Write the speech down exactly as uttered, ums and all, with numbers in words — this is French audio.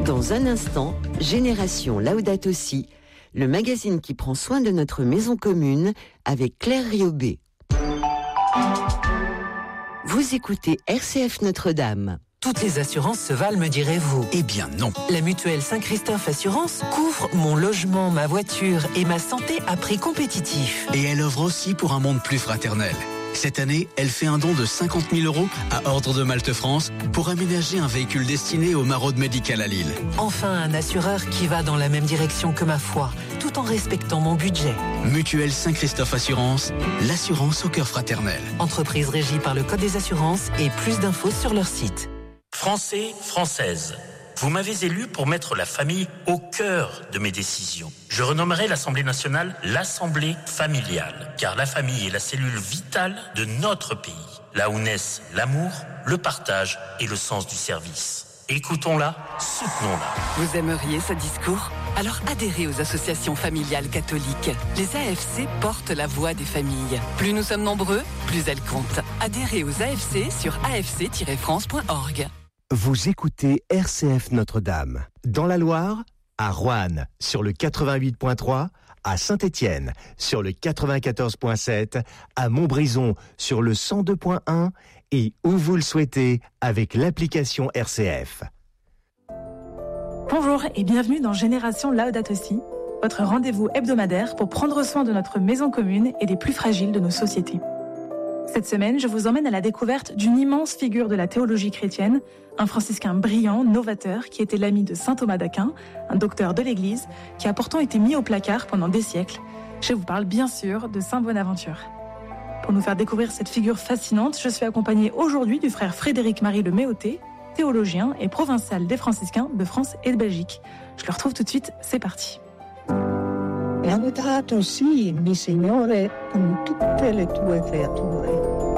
Dans un instant, Génération Laudato Si, le magazine qui prend soin de notre maison commune avec Claire Riobé. Vous écoutez R C F Notre-Dame. Toutes les assurances se valent, me direz-vous. Eh bien non. La mutuelle Saint-Christophe Assurance couvre mon logement, ma voiture et ma santé à prix compétitif. Et elle œuvre aussi pour un monde plus fraternel. Cette année, elle fait un don de cinquante mille euros à Ordre de Malte France pour aménager un véhicule destiné aux maraudes médicales à Lille. Enfin, un assureur qui va dans la même direction que ma foi, tout en respectant mon budget. Mutuelle Saint-Christophe Assurance, l'assurance au cœur fraternel. Entreprise régie par le Code des assurances et plus d'infos sur leur site. Français, Françaises, vous m'avez élu pour mettre la famille au cœur de mes décisions. Je renommerai l'Assemblée nationale l'Assemblée familiale, car la famille est la cellule vitale de notre pays, là où naissent l'amour, le partage et le sens du service. Écoutons-la, soutenons-la. Vous aimeriez ce discours ? Alors adhérez aux associations familiales catholiques. Les A F C portent la voix des familles. Plus nous sommes nombreux, plus elles comptent. Adhérez aux A F C sur a f c tiret france point org. Vous écoutez R C F Notre-Dame. Dans la Loire, à Roanne, sur le quatre-vingt-huit point trois, à Saint-Étienne, sur le quatre-vingt-quatorze point sept, à Montbrison, sur le cent deux point un, et où vous le souhaitez, avec l'application R C F. Bonjour et bienvenue dans Génération Laudato Si, votre rendez-vous hebdomadaire pour prendre soin de notre maison commune et des plus fragiles de nos sociétés. Cette semaine, je vous emmène à la découverte d'une immense figure de la théologie chrétienne, un franciscain brillant, novateur, qui était l'ami de saint Thomas d'Aquin, un docteur de l'Église, qui a pourtant été mis au placard pendant des siècles. Je vous parle bien sûr de saint Bonaventure. Pour nous faire découvrir cette figure fascinante, je suis accompagnée aujourd'hui du frère Frédéric-Marie Le Méoté, théologien et provincial des franciscains de France et de Belgique. Je le retrouve tout de suite, c'est parti. Laudato si, mi Signore, con tutte le tue creature.